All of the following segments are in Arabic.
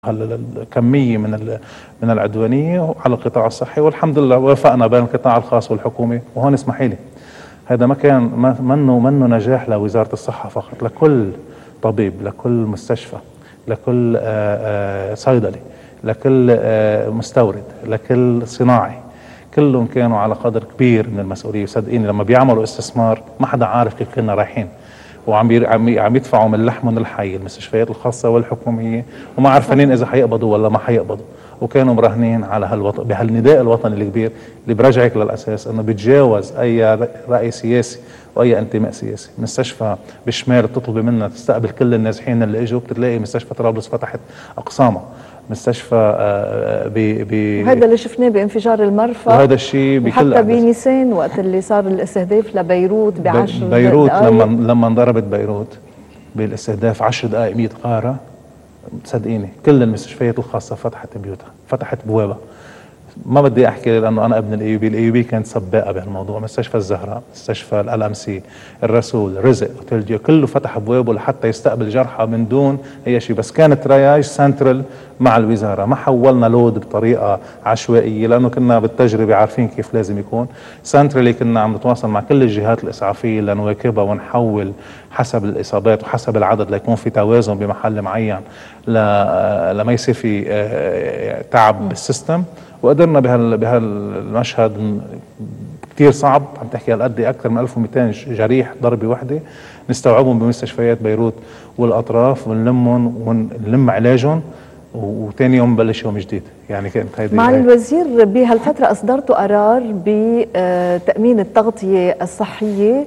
الكمية من العدوانية على القطاع الصحي، والحمد لله وافقنا بين القطاع الخاص والحكومي. وهون اسمحي لي، هذا ما كان منه نجاح لوزارة الصحة فقط، لكل طبيب، لكل مستشفى، لكل صيدلي، لكل مستورد، لكل صناعي، كلهم كانوا على قدر كبير من المسؤولية. صدقيني لما بيعملوا استثمار ما حدا عارف كيف كنا رايحين، وعم يدفعوا من لحمهم الحي المستشفيات الخاصة والحكومية، وما عارفين إذا حيقبضوا ولا ما حيقبضوا، وكانوا مراهنين على بهالنداء الوطني الكبير اللي برجعك للأساس إنه بيتجاوز أي رأي سياسي وأي انتماء سياسي. مستشفى بشمال بتطلبي منها تستقبل كل النازحين اللي اجوا، بتلاقي مستشفى طرابلس فتحت أقسامها. مستشفى وهذا اللي شفناه بانفجار المرفأ، وهذا الشيء بكل حتى بنيسان وقت اللي صار الاستهداف لبيروت ب10 بيروت دقائق. لما انضربت بيروت بالاستهداف 10 دقائق 100 غارة، صدقيني كل المستشفيات الخاصة فتحت بيوتها، فتحت بوابة. ما بدي احكي لانه انا ابن الايوبي كانت سباقه بهالموضوع. مستشفى الزهراء، مستشفى الMC، الرسول، رزق، اوتيل ديو، كله فتح ابوابه لحتى يستقبل جرحى من دون اي شيء. بس كانت ترياج سنترال مع الوزاره، ما حولنا لود بطريقه عشوائيه، لانه كنا بالتجربه عارفين كيف لازم يكون سنترالي. كنا عم نتواصل مع كل الجهات الاسعافيه لنواكبها ونحول حسب الاصابات وحسب العدد ليكون في توازن بمحل معين لما يصير في تعب بالسيستم. وقدرنا بهالمشهد كتير صعب، عم تحكي هالقد اكثر من 1200 جريح ضربه وحده، نستوعبهم بمستشفيات بيروت والاطراف ونلمهم ونلم علاجهم، وثاني يوم بلش يوم جديد. يعني كانت هيدي مع الوزير بهالفتره اصدرتوا قرار بتامين التغطيه الصحيه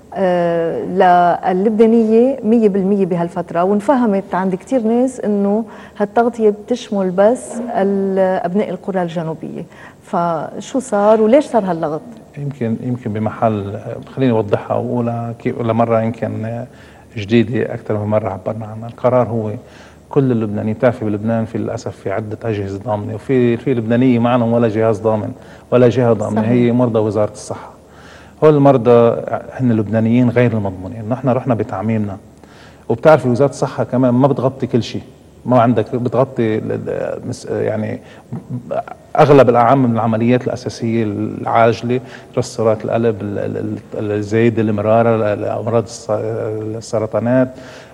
للبنانية 100% بهالفترة، وانفهمت عند كتير ناس انه هالتغطية بتشمل بس ابناء القرى الجنوبية. فشو صار وليش صار هاللغط؟ يمكن بمحل خليني اوضحها واقولها مرة يمكن جديدة اكثر من مرة عبرنا عنها. القرار هو كل اللبنانيين، بتعرفي بلبنان في للاسف في عدة اجهزة ضامنة، وفي لبنانية ما عندهم ولا جهاز ضامن ولا جهة ضامنة، هي مرضى وزارة الصحة. هول المرضى هن لبنانيين غير المضمونين. نحن رحنا بتعميمنا، وبتعرفي وزارة الصحة كمان ما بتغطي كل شيء، ما عندك بتغطي يعني اغلب الاعم من العمليات الاساسيه العاجله، رصرات القلب، الزايده، المراره، امراض السرطانات،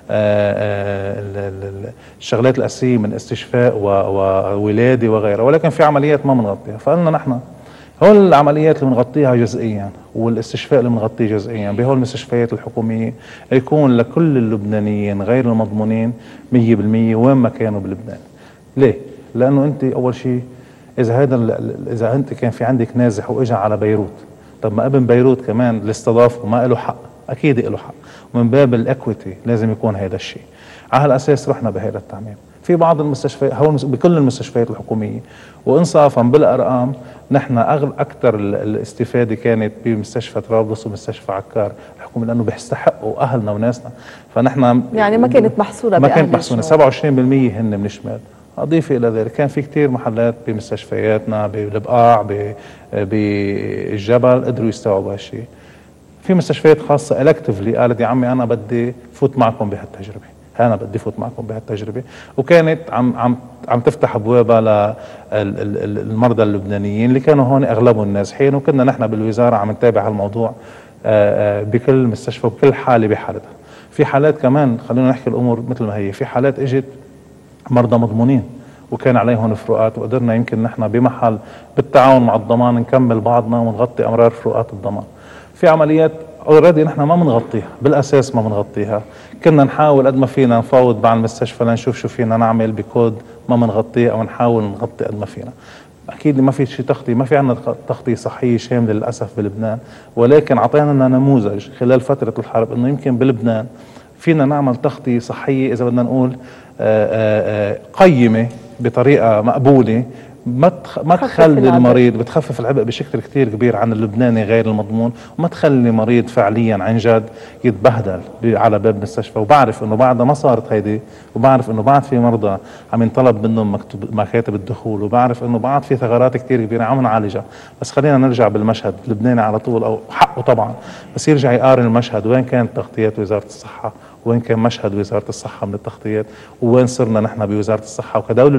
الشغلات الاساسيه من استشفاء وولاده وغيرها. ولكن في عمليات ما بنغطيها، فقلنا نحن هول العمليات اللي بنغطيها جزئيا والاستشفاء اللي بنغطيه جزئيا بهول المستشفيات الحكوميه يكون لكل اللبنانيين غير المضمونين 100% وين ما كانوا بلبنان. ليه؟ لانه انت اول شيء اذا انت كان في عندك نازح واجا على بيروت، طب ما ابن بيروت كمان اللي استضافه ما له حق؟ اكيد له حق، ومن باب الاكويتي لازم يكون هذا الشيء. على هالاساس رحنا بهذا التعميم في بعض المستشفيات، هو بكل المستشفيات الحكوميه. وانصافا بالارقام نحن اكثر الاستفاده كانت بمستشفى طرابلس ومستشفى عكار الحكومي، لانه بيستحقوا اهلنا وناسنا. فنحن يعني ما كانت محصوره، ما كانت محصوره 27% هن من الشمال. اضيف الى ذلك كان في كثير محلات بمستشفياتنا بالبقاع بالجبل قدروا يستوعبوا هالشيء. في مستشفيات خاصه الكتفلي قالت يا عمي انا بدي فوت معكم بهالتجربه، انا بدي فوت معكم بهالتجربه، وكانت عم تفتح ابوابها للمرضى اللبنانيين اللي كانوا هون اغلبهم نازحين. وكنا نحن بالوزاره عم نتابع هالموضوع بكل مستشفى وبكل حاله بحالتها. في حالات كمان خلينا نحكي الامور مثل ما هي، في حالات اجت مرضى مضمونين وكان عليهم فروقات، وقدرنا يمكن نحن بمحل بالتعاون مع الضمان نكمل بعضنا ونغطي امرار فروقات الضمان. في عمليات اوريدي نحن ما بنغطيها، بالاساس ما بنغطيها، كنا نحاول قد ما فينا نفاوض مع المستشفى لنشوف شو فينا نعمل بكود ما بنغطيه، او نحاول نغطي قد ما فينا. اكيد ما في شيء تغطيه، ما في عندنا تغطيه صحيه شامله للاسف بلبنان، ولكن اعطينا لنا نموذج خلال فتره الحرب انه يمكن بلبنان فينا نعمل تغطيه صحيه اذا بدنا نقول قيمه بطريقه مقبوله، ما تخلي المريض، بتخفف العبء بشكل كتير كبير عن اللبناني غير المضمون، وما تخلي مريض فعليا عن جد يتبهدل على باب المستشفى. وبعرف انه بعد ما صارت هيدي، وبعرف انه بعد في مرضى عم ينطلب منهم مكاتب الدخول، وبعرف انه بعد في ثغرات كتير كبيره عم نعالجها. بس خلينا نرجع بالمشهد اللبناني على طول، او حقه طبعا، بس يرجع يقارن المشهد وين كانت تغطيات وزاره الصحه وين كان مشهد وزارة الصحة من التغطيات، وين صرنا نحن بوزارة الصحة وكدولة